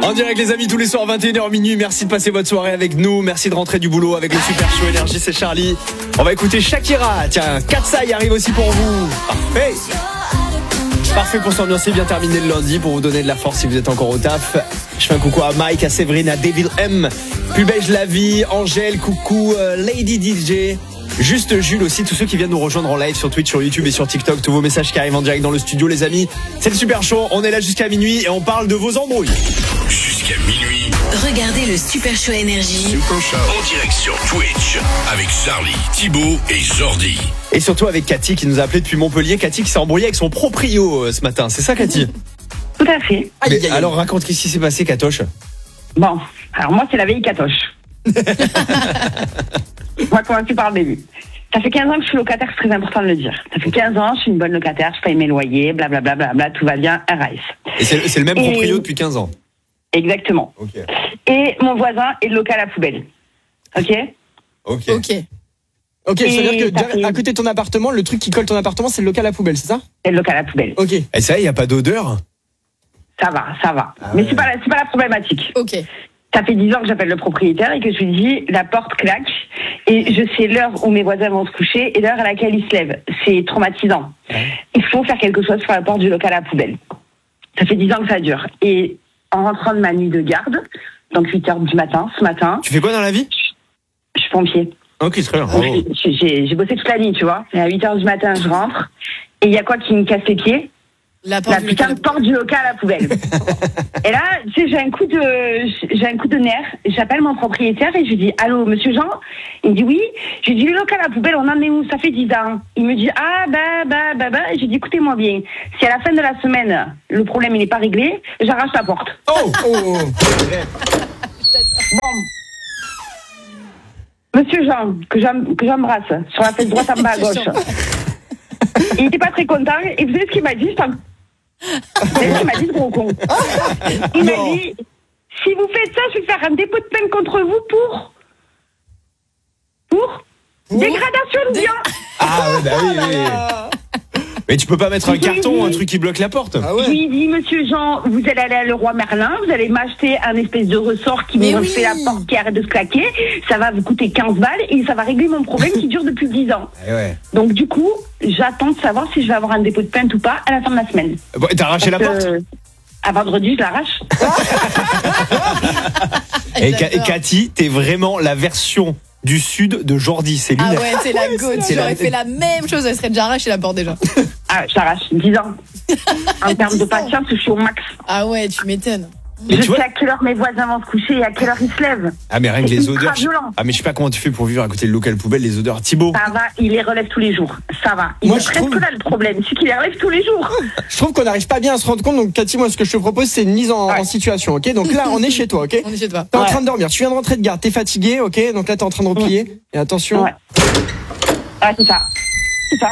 En direct les amis tous les soirs 21h minuit. Merci de passer votre soirée avec nous. Merci de rentrer du boulot avec le Super Show Énergie. C'est Charlie. On va écouter Shakira. Tiens, Katsai arrive aussi pour vous. Parfait. Parfait pour s'ambiancer, bien terminé le lundi, pour vous donner de la force si vous êtes encore au taf. Je fais un coucou à Mike, à Séverine, à Devil M, Pubège La Vie, Angèle, coucou, Lady DJ, Juste Jules aussi, tous ceux qui viennent nous rejoindre en live sur Twitch, sur YouTube et sur TikTok, tous vos messages qui arrivent en direct dans le studio les amis. C'est le Super Show, on est là jusqu'à minuit et on parle de vos embrouilles. Jusqu'à minuit. Regardez le Super Show Énergie. Super Show. En direct sur Twitch avec Charlie, Thibaut et Jordi. Et surtout avec Cathy qui nous a appelé depuis Montpellier. Cathy qui s'est embrouillée avec son proprio ce matin, c'est ça Cathy? Tout à fait. Mais alors raconte, qu'est-ce qui s'est passé Catoche? Bon, alors moi c'est la vieille Catoche. On va commencer par le début. Ça fait 15 ans que je suis locataire, c'est très important de le dire. Ça fait 15 ans, je suis une bonne locataire, je paye mes loyers, blablabla, bla, tout va bien, RAS. Et c'est le même proprio depuis 15 ans? Exactement. Ok. Et mon voisin est le local à poubelle. Ok. Ok, c'est-à-dire que à côté de ton appartement, le truc qui colle ton appartement, c'est le local à poubelle, c'est ça? C'est le local à poubelle. Ok. Et ça, il n'y a pas d'odeur? Ça va. Ah Mais ouais. c'est pas la problématique. Ok. Ça fait 10 ans que j'appelle le propriétaire et que je lui dis la porte claque et je sais l'heure où mes voisins vont se coucher et l'heure à laquelle ils se lèvent. C'est traumatisant. Il faut faire quelque chose sur la porte du local à poubelle. Ça fait 10 ans que ça dure. Et en rentrant de ma nuit de garde, donc 8h du matin, ce matin, Tu fais quoi dans la vie? je suis pompier. Ok, très bien. Donc, Bravo. j'ai bossé toute la nuit, tu vois. Et à 8h du matin, je rentre et il y a quoi qui me casse les pieds? La La putain de porte du local à poubelle. Et là, tu sais, j'ai un coup de nerf. J'appelle mon propriétaire et je lui dis allô, monsieur Jean. Il me dit oui. Je lui dis le local à poubelle, on en est où? Ça fait 10 ans. Il me dit ah bah. Et j'ai dit écoutez-moi bien. Si à la fin de la semaine le problème il n'est pas réglé, j'arrache la porte. Oh. Bon. Monsieur Jean, que j'embrasse sur la fesse droite en bas à gauche. Il n'était pas très content. Et vous savez ce qu'il m'a dit? Vous savez ce qu'il m'a dit, ce gros con? Il m'a dit si vous faites ça, je vais faire un dépôt de plainte contre vous pour dégradation de biens. Ah ouais, bah oui. Mais tu peux pas mettre un carton, un truc qui bloque la porte? Ah Je lui ai dit monsieur Jean, vous allez aller à Leroy Merlin, vous allez m'acheter un espèce de ressort qui me fait la porte qui arrête de se claquer. Ça va vous coûter 15 balles et ça va régler mon problème qui dure depuis 10 ans. Ouais. Donc du coup, j'attends de savoir si je vais avoir un dépôt de plainte ou pas à la fin de la semaine. Bon, t'as arraché la porte? À vendredi, je l'arrache. Et Cathy, t'es vraiment la version du sud de Jordi, c'est lui. Ah ouais, c'est la goutte. C'est J'aurais la- fait la même chose, elle serait déjà arrachée la porte déjà. Ah, je l'arrache, 10 ans. En termes de patience, je suis au max. Ah ouais, tu m'étonnes. Mais Je tu vois- sais à quelle heure mes voisins vont se coucher et à quelle heure ils se lèvent. Ah mais rien que C'est les ultra odeurs. violent. Ah mais je sais pas comment tu fais pour vivre à côté de local poubelle, les odeurs. Thibaut. Ça va, il les relève tous les jours. Ça va. Il Moi, est je presque trouve- là le problème, c'est qu'il les relève tous les jours. Je trouve qu'on n'arrive pas bien à se rendre compte, donc Cathy, moi ce que je te propose c'est une mise en situation, ok? Donc là on est chez toi, ok? On est chez toi. T'es en Ouais. train de dormir, tu viens de rentrer de garde, t'es fatigué, ok? Donc là t'es en train de replier, et attention. Ouais. Ah, c'est ça. C'est ça.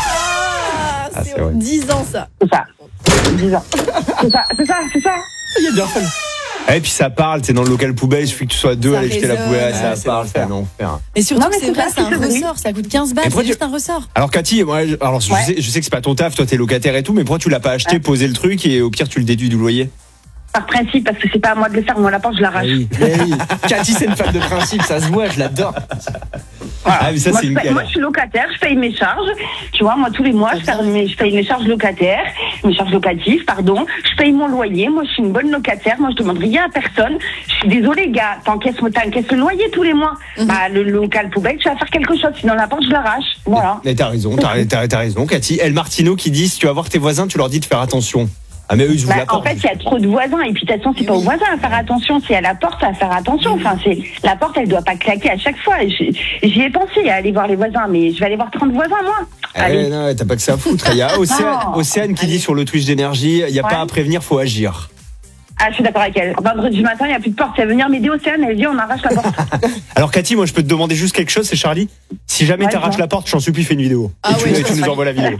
Ah, c'est vrai. 10 ans ça. C'est ça. 10 ans. C'est ça. Il est bien fun. Et puis ça parle, t'es dans le local poubelle, il suffit que tu sois deux Ça à aller jeter la résonne. poubelle, Ouais, ça c'est parle, l'enfer. c'est un enfer. Mais surtout Non, mais que c'est c'est vrai, ça, c'est un c'est vrai. ressort, ça coûte 15 balles, Et pourquoi c'est juste un ressort. Alors Cathy, moi, alors je Ouais. sais que c'est pas ton taf, toi t'es locataire et tout, mais pourquoi tu l'as pas acheté, posé le truc et au pire tu le déduis du loyer? Par principe, parce que c'est pas à moi de le faire. Moi, la porte, je l'arrache. Oui. Cathy c'est une femme de principe, ça se voit, je l'adore. Ah mais ça Moi, c'est une moi, galère. je suis locataire, je paye mes charges. Tu vois, moi, tous les mois, je paye mes charges locataires, mes charges locatives, pardon. Je paye mon loyer. Moi, je suis une bonne locataire. Moi, je demande rien à personne. Je suis désolée, gars. T'encaisses le loyer tous les mois. Bah, le local poubelle, tu vas faire quelque chose. Sinon, la porte, je l'arrache. Voilà. Mais t'as raison, t'as raison, Cathy. El Martino qui dit si tu vas voir tes voisins, tu leur dis de faire attention. Ah mais eux ils ouvrent Bah, la en porte. fait, il y a trop de voisins. Et puis, de toute façon, c'est pas aux voisins à faire attention. C'est à la porte à faire attention. Enfin, la porte, elle doit pas claquer à chaque fois. J'y ai pensé à aller voir les voisins, mais je vais aller voir 30 voisins, moi. Allez. Non, t'as pas que ça à foutre. Il y a Non. Océane qui dit sur le Twitch d'énergie, il y a pas à prévenir, faut agir. Ah, je suis d'accord avec elle. Vendredi matin, il n'y a plus de porte. Elle va venir m'aider, Océane. Elle dit, on arrache la porte. Alors Cathy, moi je peux te demander juste quelque chose, c'est Charlie. Si jamais Ouais, t'arraches bon. la porte, je t'en supplie, fais une vidéo. Ah et ouais, tu nous envoies la vidéo.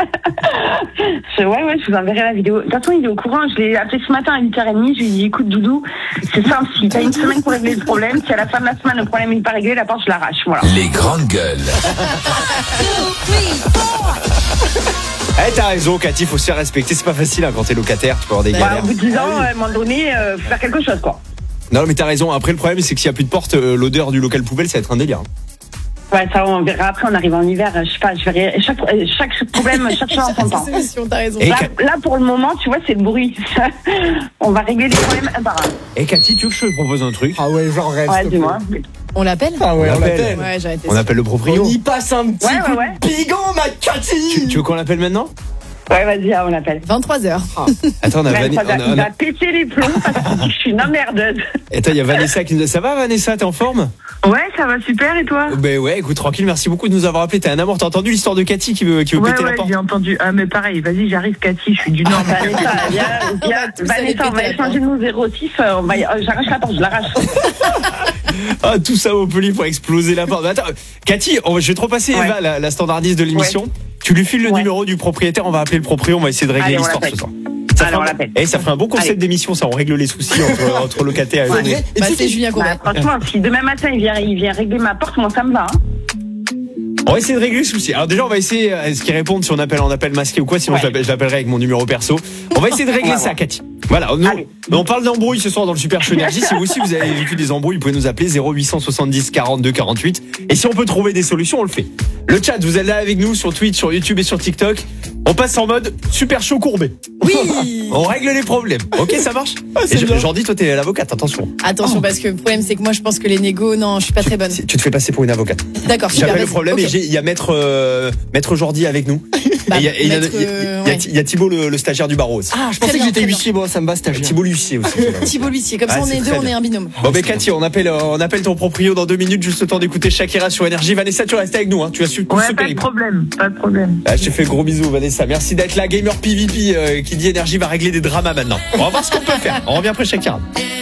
Ouais, je vous enverrai la vidéo. De toute façon, il est au courant. Je l'ai appelé ce matin à 8h30. Je lui ai dit, écoute, Doudou, c'est simple. Si t'as une semaine pour régler le problème, si à la fin de la semaine, le problème n'est pas réglé, la porte, je l'arrache. Voilà. Les grandes gueules. Eh, t'as raison, Cathy, faut se faire respecter. C'est pas facile quand t'es locataire, tu peux avoir des Bah, galères. Au bout de 10 ans, à un moment donné, faut faire quelque chose, quoi. Non, mais t'as raison. Après, le problème, c'est que s'il y a plus de porte, l'odeur du local poubelle, ça va être un délire. Ouais, ça, on verra après, on arrive en hiver. Je sais pas, je verrai. Chaque problème, chaque chose en son temps. Solution, t'as raison. Et Là, pour le moment, tu vois, c'est le bruit. On va régler les problèmes un par un. Et Cathy, tu veux que je te propose un truc? Ah ouais, j'en rêve. Ouais, s'il te dis-moi. plaît. On l'appelle Ah ouais, On on l'appelle. l'appelle. Ouais, j'aurais été On appelle le proprio. On y passe un petit Ouais, coup ouais, de bigot, ma Cathy. Tu veux qu'on l'appelle maintenant? Ouais, vas-y, on l'appelle. 23h. Attends, on a Même Vanessa. ça, il va péter les plombs parce qu'il dit que je suis une emmerdeuse. Attends, il y a Vanessa qui nous a. Ça va, Vanessa? T'es en forme? Ouais, ça va super, et toi? Ben ouais, écoute, tranquille, merci beaucoup de nous avoir appelé. T'es un amour. T'as entendu l'histoire de Cathy qui veut Ouais, péter la porte? j'ai entendu. Ah, mais pareil, vas-y, j'arrive, Cathy, je suis du Nord. Vanessa, viens, On va tous aller Vanessa, on va péter la échanger nos 06. J'arrache la porte, je l'arrache. Ah, tout ça au poli pour exploser la porte. Attends, Cathy, je vais te repasser Ouais. Eva, la standardiste de l'émission. Tu lui files le Ouais. numéro du propriétaire, on va appeler le proprio, on va essayer de régler Allez, on l'histoire l'appelle. ce soir. Allez, on l'appelle. Ça ferait un bon concept Allez. d'émission, ça, on règle les soucis entre locataires et Ouais. locataires. Et Bah, tu sais c'est Julien Bah, Courbet. franchement, si demain matin il vient régler ma porte, moi ça me va. Hein. On va essayer de régler le souci. Alors déjà, on va essayer, est-ce qu'ils répondent si on appelle masqué ou quoi, sinon Ouais. je l'appellerai avec mon numéro perso. On va essayer de régler Ouais, ça, ouais. Cathy. Voilà, nous, Allez. on parle d'embrouille ce soir dans le Super Show Énergie. Si vous aussi vous avez vécu des embrouilles, vous pouvez nous appeler 0870 42 48. Et si on peut trouver des solutions, on le fait. Le chat, vous êtes là avec nous sur Twitch, sur YouTube et sur TikTok. On passe en mode Super Show courbé. Oui. On règle les problèmes. Ok, ça marche? c'est Et bien. Jordi, toi t'es l'avocate, attention. Attention, parce que le problème, c'est que moi, je pense que les négos, non, je suis pas très bonne. Tu te fais passer pour une avocate. D'accord, super. J'appelle le vas-y. problème Ok. et il y a maître Jordi avec nous. Bah, Et il y a- et il y a- maître, il y a- ouais. il y a Thibaut le stagiaire du barreau aussi. Ah, je pensais Très que bien, j'étais très bien. huissier, bon, ça me va, stagiaire. Thibaut l'huissier aussi. Thibault l'huissier, comme Ah, ça on c'est est deux, très on bien. est un binôme. Bon, mais Cathy, on appelle ton proprio dans 2 minutes, juste le temps d'écouter Shakira sur Énergie. Vanessa, tu restes avec nous, hein. Tu as su tout Ouais, ce pas de périple. problème, pas de problème. Ah, je te fais gros bisous, Vanessa. Merci d'être là. Gamer PVP qui dit Énergie va régler des dramas maintenant. On va voir ce qu'on peut faire. On revient après Shakira.